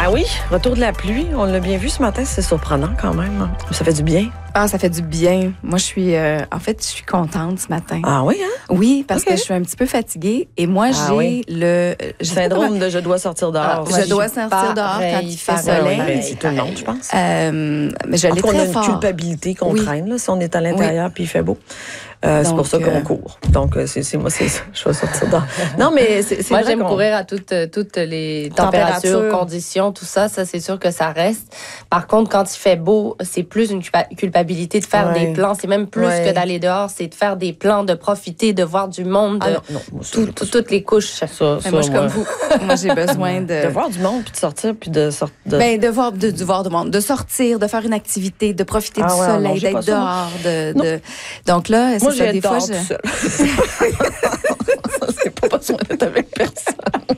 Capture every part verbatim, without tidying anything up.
Ben oui, retour de la pluie. On l'a bien vu ce matin, c'est surprenant quand même. Ça fait du bien. Ah, ça fait du bien. Moi, je suis... Euh, en fait, je suis contente ce matin. Ah oui, hein? Oui, parce okay. que je suis un petit peu fatiguée. Et moi, ah, j'ai oui. le... Je syndrome comment... de je dois sortir dehors. Ah, je dois sortir dehors quand il fait soleil. Ben, c'est tout le monde, je pense. Euh, mais je l'ai très on a une fort. culpabilité qu'on oui. traîne, là, si on est à l'intérieur puis il fait beau. Euh, Donc, c'est pour ça qu'on euh... court. Donc, c'est, c'est moi, c'est ça. Je vais sortir dehors. Non, mais c'est, c'est moi, vrai j'aime qu'on... courir à toutes, toutes les températures, Température. conditions, tout ça. Ça, c'est sûr que ça reste. Par contre, quand il fait beau, c'est plus une culpabilité de faire ouais. des plans. C'est même plus ouais. que d'aller dehors. C'est de faire des plans, de profiter, de voir du monde, de, ah non, non, moi, ça, tout, tout, toutes les couches. Ça, ça, moi, je suis comme vous. Moi, j'ai besoin de... De voir du monde, puis de sortir, puis de sortir... De... Ben, de voir, de, de voir du monde. De sortir, de faire une activité, de profiter ah, du ouais, soleil, non, d'être dehors. De, de... Donc là, c'est moi, ça, des fois, je... Ça, c'est pas besoin d'être avec personne.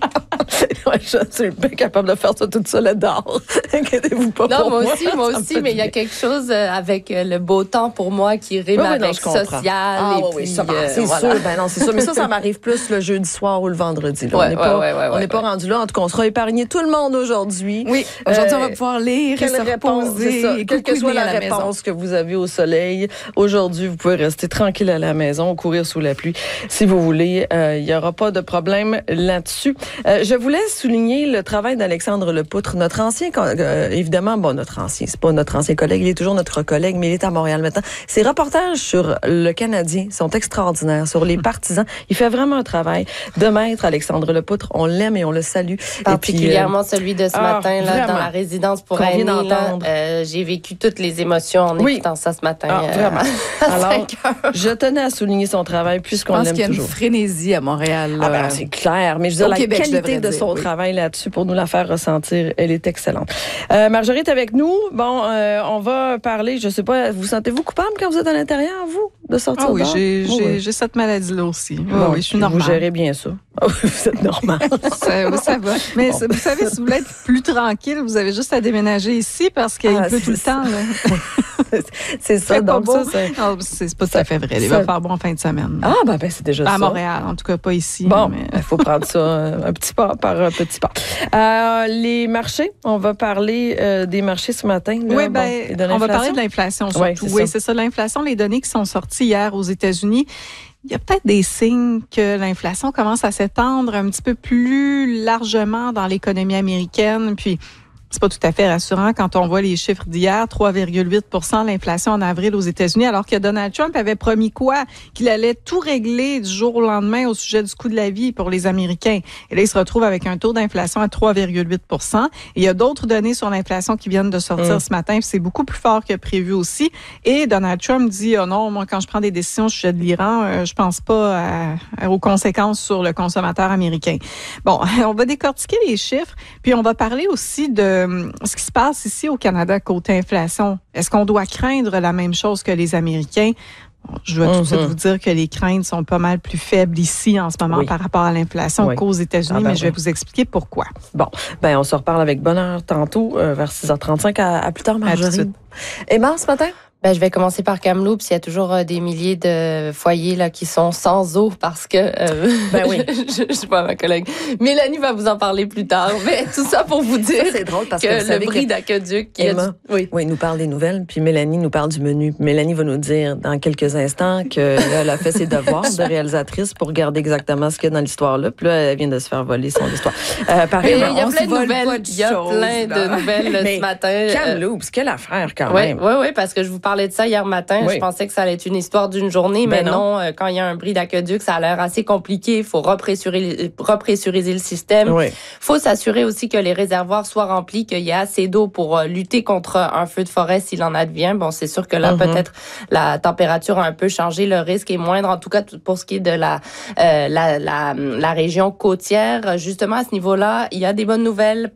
Ouais, je suis bien capable de faire ça toute seule dehors. Inquiétez-vous pas non, pour moi. moi aussi, moi aussi, mais il y a quelque chose avec le beau temps pour moi qui rime oui, oui, avec non, social. Ah, et oui, puis, oui, ça, euh, c'est voilà. sûr. Ben non, c'est sûr. Mais ça, ça m'arrive plus le jeudi soir ou le vendredi. Là. Ouais, on n'est ouais, pas, ouais, ouais, on ouais, pas ouais. rendu là. En tout cas, on sera épargné tout le monde aujourd'hui. Oui, aujourd'hui, euh, on va pouvoir lire et se réponse, reposer. Ça. Et Quelle que soit la, la réponse que vous avez au soleil, aujourd'hui, vous pouvez rester tranquille à la maison, courir sous la pluie si vous voulez. Il euh, n'y aura pas de problème là-dessus. Euh, je voulais souligner le travail d'Alexandre Lepoutre, notre ancien, euh, évidemment, bon, notre ancien, c'est pas notre ancien collègue, il est toujours notre collègue, mais il est à Montréal maintenant. Ses reportages sur le Canadien sont extraordinaires, sur les partisans. Il fait vraiment un travail de maître, Alexandre Lepoutre. On l'aime et on le salue. Particulièrement et puis, euh, celui de ce ah, matin, là, vraiment. dans la résidence pour aînés. Euh, j'ai vécu toutes les émotions en oui. écoutant ça ce matin. Ah, euh, vraiment. Alors, je tenais à souligner son travail puisqu'on l'aime toujours. Je pense qu'il y a une frénésie à Montréal. Ah ben, c'est clair. Mais je veux dire, la Québec, qualité de son dire, travail oui. là-dessus, pour nous la faire ressentir, elle est excellente. Euh, Marjorie est avec nous. Bon, euh, on va parler, je sais pas, vous sentez-vous coupable quand vous êtes à l'intérieur, vous, de sortir ah oui, dehors? j'ai, oh, j'ai, oui. j'ai cette maladie-là aussi. Oh, bon, oui, je suis normale. Vous gérez bien ça. Oh, vous êtes normal. ça, ça va. Mais bon. Vous savez, si vous voulez être plus tranquille, vous avez juste à déménager ici parce qu'il ah, pleut tout le temps. Là. c'est ça, c'est donc pas ça, beau. c'est... Oh, c'est pas tout à fait vrai. Il va faire bon en fin de semaine. Ah, ben, ben c'est déjà à ça. À Montréal, en tout cas, pas ici. Bon, il mais... faut prendre ça un petit pas par un petit pas. Euh, les marchés, on va parler euh, des marchés ce matin. Là, oui, ben, bon, on va parler de l'inflation surtout. Ouais, c'est oui, ça. c'est ça, l'inflation, les données qui sont sorties hier aux États-Unis. Il y a peut-être des signes que l'inflation commence à s'étendre un petit peu plus largement dans l'économie américaine. Puis, c'est pas tout à fait rassurant quand on voit les chiffres d'hier, trois virgule huit pour cent l'inflation en avril aux États-Unis, alors que Donald Trump avait promis quoi? Qu'il allait tout régler du jour au lendemain au sujet du coût de la vie pour les Américains. Et là, il se retrouve avec un taux d'inflation à trois virgule huit pour cent. Et il y a d'autres données sur l'inflation qui viennent de sortir mmh. ce matin, puis c'est beaucoup plus fort que prévu aussi. Et Donald Trump dit, oh non, moi, quand je prends des décisions au sujet de l'Iran, euh, je pense pas à, à, aux conséquences sur le consommateur américain. Bon, on va décortiquer les chiffres, puis on va parler aussi de ce qui se passe ici au Canada côté inflation. Est-ce qu'on doit craindre la même chose que les Américains? Bon, je vais mm-hmm. tout de suite vous dire que les craintes sont pas mal plus faibles ici en ce moment oui. par rapport à l'inflation oui. qu'aux États-Unis, ah ben mais oui. je vais vous expliquer pourquoi. Bon, ben on se reparle avec bonheur tantôt euh, vers six heures trente-cinq à, à plus tard, Marjorie. Emma, ce matin? Ben, je vais commencer par Kamloops. Il y a toujours euh, des milliers de foyers là qui sont sans eau parce que euh, ben oui. je, je sais pas, ma collègue Mélanie va vous en parler plus tard. Mais tout ça pour vous dire ça, c'est drôle parce que, que vous le bris d'aqueduc qui Emma, a du... oui. oui, nous parle des nouvelles, puis Mélanie nous parle du menu. Mélanie va nous dire dans quelques instants que là, elle a fait ses devoirs de réalisatrice pour regarder exactement ce qu'il y a dans l'histoire là. Puis là, elle vient de se faire voler son histoire. Euh, pareil, il y a on plein de vole nouvelles. Il y a choses, plein là. de nouvelles mais ce matin. Kamloops, quelle affaire quand oui, même. Oui, oui, parce que je vous parlais de ça hier matin. Oui. Je pensais que ça allait être une histoire d'une journée, ben mais non. non. Quand il y a un bris d'aqueduc, ça a l'air assez compliqué. Il faut repressuriser, repressuriser le système. Il oui. faut s'assurer aussi que les réservoirs soient remplis, qu'il y ait assez d'eau pour lutter contre un feu de forêt s'il en advient. Bon, c'est sûr que là, mm-hmm. peut-être la température a un peu changé, le risque est moindre. En tout cas, pour ce qui est de la, euh, la, la, la région côtière, justement, à ce niveau-là, il y a des bonnes nouvelles.